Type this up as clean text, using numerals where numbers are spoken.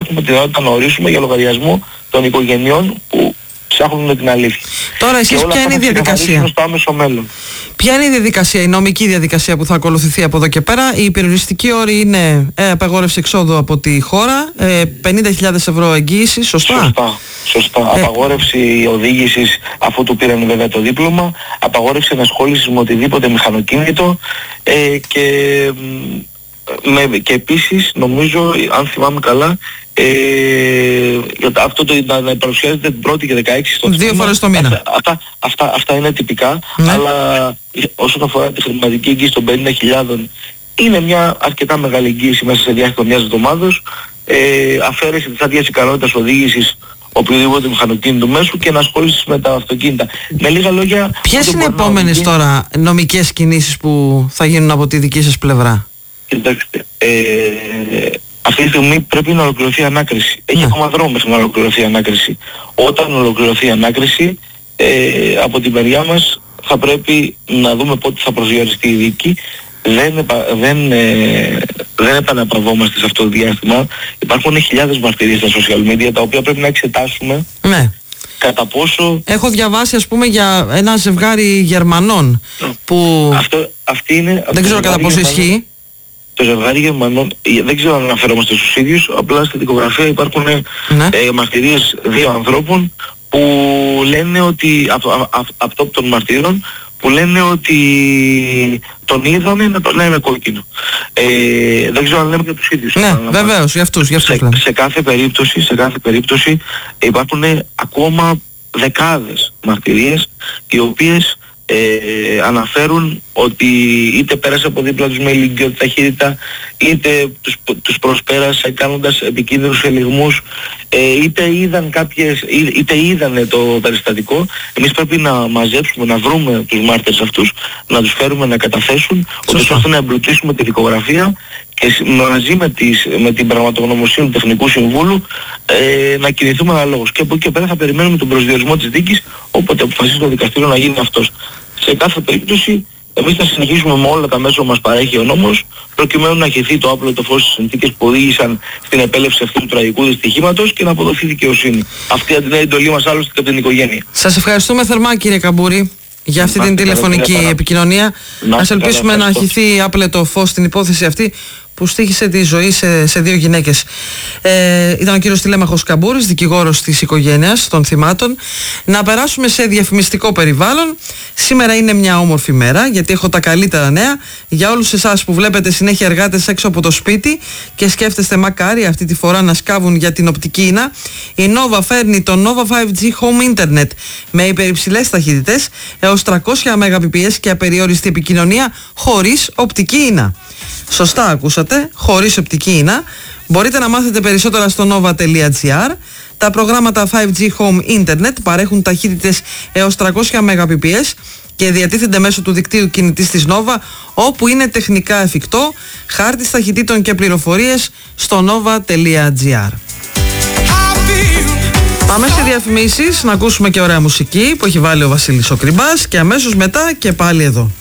έχουμε τη δυνατότητα να ορίσουμε για λογαριασμό των οικογενειών που ψάχνουν την αλήθεια. Τώρα εσείς ποια είναι η διαδικασία? Στο άμεσο μέλλον. Ποια είναι η διαδικασία, η νομική διαδικασία που θα ακολουθηθεί από εδώ και πέρα? Η περιοριστική όρη είναι απαγόρευση εξόδου από τη χώρα, 50.000 ευρώ εγγύηση, σωστά? Σωστά. Απαγόρευση οδήγησης αφού του πήραν βέβαια το δίπλωμα, απαγόρευση ενασχόλησης με οτιδήποτε μηχανοκίνητο και επίσης νομίζω, αν θυμάμαι καλά, αυτό να παρουσιάζεται την 1η και 16 στο 2 φορές το μήνα. Αυτά είναι τυπικά, ναι. Αλλά όσον αφορά τη χρηματική εγγύηση των 50.000, είναι μια αρκετά μεγάλη εγγύηση μέσα σε διάστημα μιας εβδομάδος, αφαίρεση της άδειας ικανότητας οδήγησης οποιοδήποτε μηχανοκίνητο μέσου και ενασχόλησης με τα αυτοκίνητα. Με λίγα λόγια... Ποιες είναι οι επόμενες τώρα νομικές κινήσεις που θα γίνουν από τη δική σας πλευρά? Κοιτάξτε, αυτή τη στιγμή πρέπει να ολοκληρωθεί η ανάκριση. Έχει ακόμα δρόμο μέχρι να ολοκληρωθεί η ανάκριση. Όταν ολοκληρωθεί η ανάκριση, από την μεριά μας θα πρέπει να δούμε πότε θα προσδιοριστεί η δίκη. Δεν επαναπαυόμαστε σε αυτό το διάστημα. Υπάρχουν χιλιάδες μαρτυρίες στα social media τα οποία πρέπει να εξετάσουμε. Ναι. Κατά πόσο... Έχω διαβάσει ας πούμε για ένα ζευγάρι Γερμανών που... Αυτή είναι... Δεν ξέρω κατά πόσο ισχύει. Το ζευγάρι Γερμανών, δεν ξέρω αν αναφερόμαστε στους ίδιους, απλά στη δικογραφία υπάρχουν μαρτυρίες 2 ανθρώπων που λένε ότι, αυτόπτων μαρτύρων, που λένε ότι τον είδανε να τον λένε κόκκινο. Δεν ξέρω αν λέμε για τους ίδιους. Ναι, βεβαίως, για αυτούς λέμε. Σε κάθε περίπτωση υπάρχουν ακόμα δεκάδες μαρτυρίες οι οποίες αναφέρουν ότι είτε πέρασε από δίπλα τους με ηλικιώδη ταχύτητα, είτε τους προσπέρασε κάνοντας επικίνδυνους ελιγμούς, είτε είδανε το περιστατικό. Εμείς πρέπει να μαζέψουμε, να βρούμε τους μάρτυρες αυτούς, να τους φέρουμε να καταθέσουν, ώστε να εμπλουτίσουμε τη δικογραφία και μαζί με την πραγματογνωμοσύνη του Τεχνικού Συμβούλου να κινηθούμε αναλόγως. Και από εκεί και πέρα θα περιμένουμε τον προσδιορισμό της δίκης, όποτε αποφασίσει το δικαστήριο να γίνει αυτός. Σε κάθε περίπτωση εμείς θα συνεχίσουμε με όλα τα μέσα που μας παρέχει ο νόμος, προκειμένου να χυθεί το άπλωτο φως στις συνθήκες που οδήγησαν στην επέλευση αυτού του τραγικού δυστυχήματος και να αποδοθεί δικαιοσύνη. Αυτή είναι η εντολή μας άλλωστε και από την οικογένεια. Σας ευχαριστούμε θερμά κύριε Καμπούρη για αυτή την τηλεφωνική επικοινωνία. Ας ελπίσουμε να χυθεί άπλετο φως στην υπόθεση αυτή που στοίχησε τη ζωή σε 2 γυναίκες. Ήταν ο κύριος Τηλέμαχος Καμπούρης, δικηγόρος της οικογένειας των θυμάτων. Να περάσουμε σε διαφημιστικό περιβάλλον. Σήμερα είναι μια όμορφη μέρα, γιατί έχω τα καλύτερα νέα για όλους εσάς που βλέπετε συνέχεια εργάτες έξω από το σπίτι και σκέφτεστε μακάρι αυτή τη φορά να σκάβουν για την οπτική ίνα. Η Nova φέρνει το Nova 5G Home Internet με υπερυψηλές ταχύτητες έως 300 Mbps και απεριόριστη επικοινωνία χωρίς οπτική ίνα. Σωστά ακούσατε, χωρίς οπτική ίνα. Μπορείτε να μάθετε περισσότερα στο nova.gr. Τα προγράμματα 5G Home Internet παρέχουν ταχύτητες έως 300 Mbps και διατίθενται μέσω του δικτύου κινητής της Nova, όπου είναι τεχνικά εφικτό. Χάρτης ταχυτήτων και πληροφορίες στο nova.gr. Πάμε σε διαφημίσεις, να ακούσουμε και ωραία μουσική που έχει βάλει ο Βασίλης ο Κρυμπάς και αμέσως μετά και πάλι εδώ.